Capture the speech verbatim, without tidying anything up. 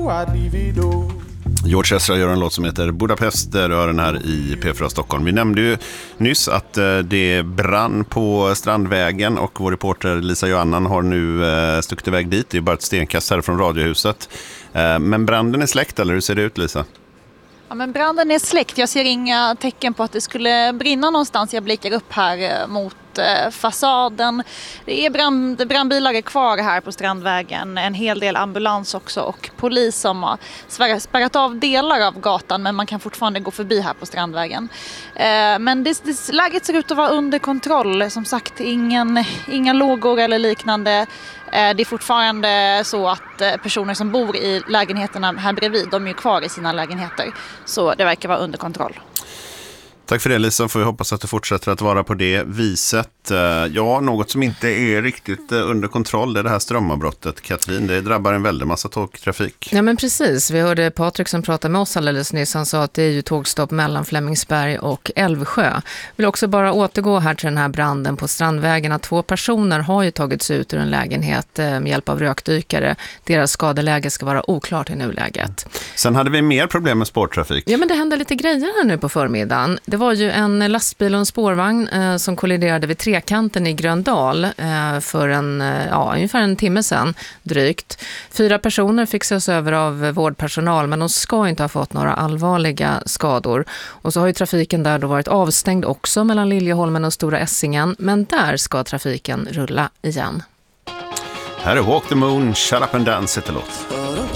George Ezra gör en låt som heter Budapest, där hör den här i P fyra Stockholm. Vi nämnde ju nyss att det brann på Strandvägen och vår reporter Lisa Johannan har nu stuckit iväg dit. Det är bara ett stenkast här från Radiohuset. Men branden är släckt, eller hur ser det ut, Lisa? Ja, men branden är släckt. Jag ser inga tecken på att det skulle brinna någonstans. Jag blickar upp här mot fasaden. Det är brand, brandbilar är kvar här på Strandvägen. En hel del ambulans också och polis som har spärrat av delar av gatan, men man kan fortfarande gå förbi här på Strandvägen. Men det, det, läget ser ut att vara under kontroll. Som sagt, ingen, inga lågor eller liknande. Det är fortfarande så att personer som bor i lägenheterna här bredvid, de är kvar i sina lägenheter. Så det verkar vara under kontroll. Tack för det, Lisa. Får vi hoppas att det fortsätter att vara på det viset. Ja, något som inte är riktigt under kontroll, det är det här strömavbrottet. Katrin, det drabbar en väldig massa tågtrafik. Ja, men precis. Vi hörde Patrik som pratade med oss alldeles nyss. Han sa att det är ju tågstopp mellan Flemingsberg och Älvsjö. Jag vill också bara återgå här till den här branden på Strandvägen. Att två personer har ju tagits ut ur en lägenhet med hjälp av rökdykare. Deras skadeläge ska vara oklart i nuläget. Sen hade vi mer problem med spårtrafik. Ja, men det hände lite grejer här nu på förmiddagen. Det var ju en lastbil och en spårvagn eh, som kolliderade vid Trekanten i Gröndal eh, för en, eh, ja, ungefär en timme sedan drygt. Fyra personer fick ses över av vårdpersonal, men de ska inte ha fått några allvarliga skador. Och så har ju trafiken där då varit avstängd också mellan Liljeholmen och Stora Essingen, men där ska trafiken rulla igen. Här är Walk the Moon, Shut Up and Dance heter låt.